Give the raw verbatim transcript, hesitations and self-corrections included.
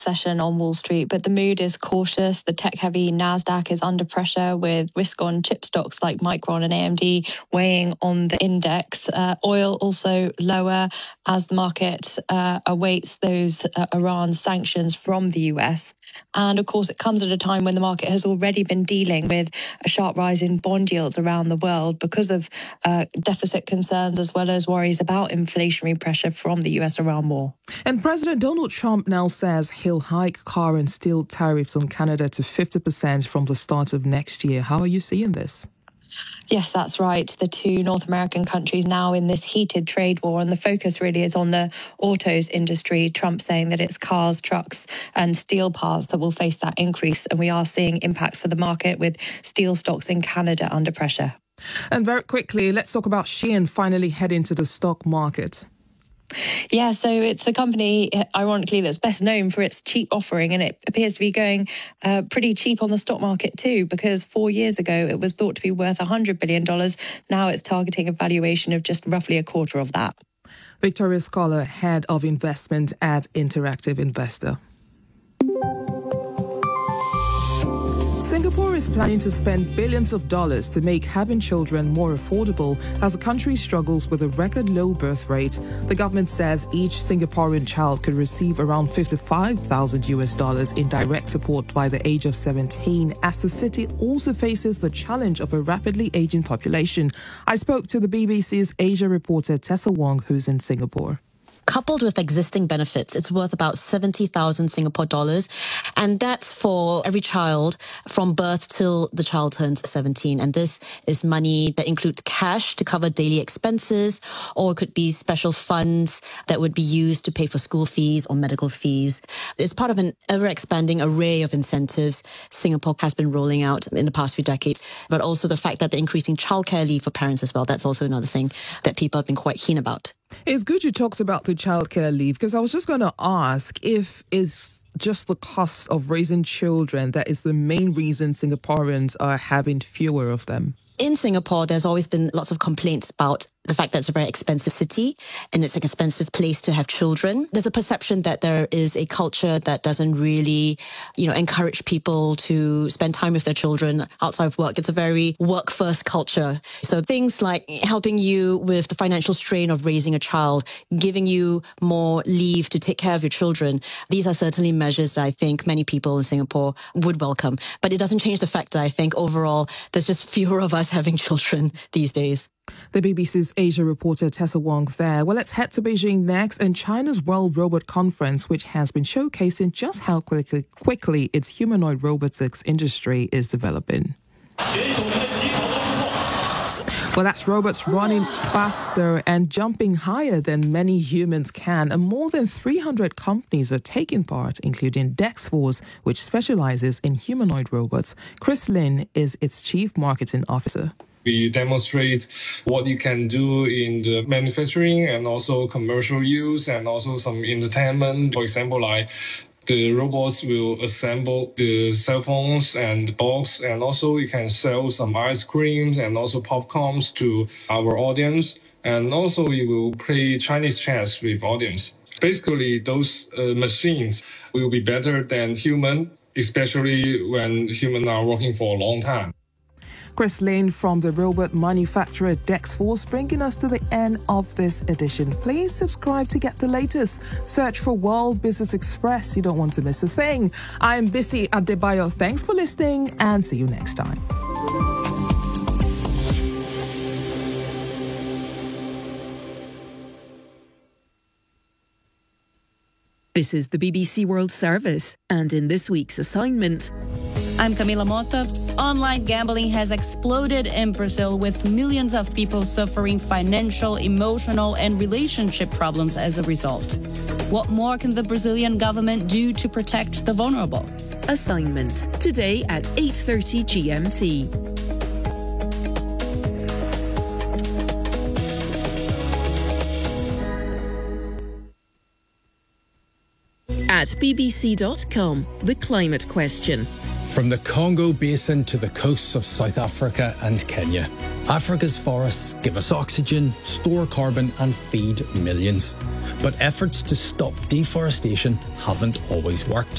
session on Wall Street, but the mood is cautious. The tech-heavy Nasdaq is under pressure with risk on chip stocks like Micron and A M D weighing on the index. Uh, oil also lower as the market uh, awaits those uh, Iran sanctions from the U S. And of course, it comes at a time when the market has already been dealing with a sharp rise in bond yields around the world because of uh, deficit concerns as well as worries about inflationary pressure from the U S-Iran war. And President Donald Trump now says he'll hike car and steel tariffs on Canada to fifty percent from the start of next year. How are you seeing this? Yes, that's right. The two North American countries now in this heated trade war, and the focus really is on the autos industry. Trump saying that it's cars, trucks and steel parts that will face that increase. And we are seeing impacts for the market with steel stocks in Canada under pressure. And very quickly, let's talk about Shein finally heading to the stock market. Yeah, so it's a company, ironically, that's best known for its cheap offering, and it appears to be going uh, pretty cheap on the stock market too, because four years ago it was thought to be worth one hundred billion dollars. Now it's targeting a valuation of just roughly a quarter of that. Victoria Scholar, Head of Investment at Interactive Investor. Singapore is planning to spend billions of dollars to make having children more affordable as the country struggles with a record low birth rate. The government says each Singaporean child could receive around fifty-five thousand U S dollars in direct support by the age of seventeen, as the city also faces the challenge of a rapidly aging population. I spoke to the B B C's Asia reporter Tessa Wong, who's in Singapore. Coupled with existing benefits, it's worth about seventy thousand Singapore dollars. And that's for every child from birth till the child turns seventeen. And this is money that includes cash to cover daily expenses, or it could be special funds that would be used to pay for school fees or medical fees. It's part of an ever-expanding array of incentives Singapore has been rolling out in the past few decades. But also the fact that they're increasing childcare leave for parents as well. That's also another thing that people have been quite keen about. It's good you talked about the childcare leave, because I was just going to ask if it's just the cost of raising children that is the main reason Singaporeans are having fewer of them. In Singapore, there's always been lots of complaints about the fact that it's a very expensive city and it's an expensive place to have children. There's a perception that there is a culture that doesn't really, you know, encourage people to spend time with their children outside of work. It's a very work-first culture. So things like helping you with the financial strain of raising a child, giving you more leave to take care of your children, these are certainly measures that I think many people in Singapore would welcome. But it doesn't change the fact that I think overall there's just fewer of us having children these days. The B B C's Asia reporter Tessa Wong there. Well, let's head to Beijing next, and China's World Robot Conference, which has been showcasing just how quickly, quickly its humanoid robotics industry is developing. Well, that's robots running faster and jumping higher than many humans can, and more than three hundred companies are taking part, including Dexforce, which specializes in humanoid robots. Chris Lin is its chief marketing officer. We demonstrate what you can do in the manufacturing and also commercial use and also some entertainment. For example, like the robots will assemble the cell phones and box, and also we can sell some ice creams and also popcorns to our audience. And also we will play Chinese chess with audience. Basically, those uh, machines will be better than human, especially when humans are working for a long time. Chris Lane from the robot manufacturer Dexforce, bringing us to the end of this edition. Please subscribe to get the latest. Search for World Business Express. You don't want to miss a thing. I'm Bisi Adebayo. Thanks for listening, and see you next time. This is the B B C World Service, and in this week's assignment... I'm Camila Mota. Online gambling has exploded in Brazil, with millions of people suffering financial, emotional, and relationship problems as a result. What more can the Brazilian government do to protect the vulnerable? Assignment, today at eight thirty G M T. At B B C dot com, the climate question. From the Congo Basin to the coasts of South Africa and Kenya, Africa's forests give us oxygen, store carbon and feed millions. But efforts to stop deforestation haven't always worked.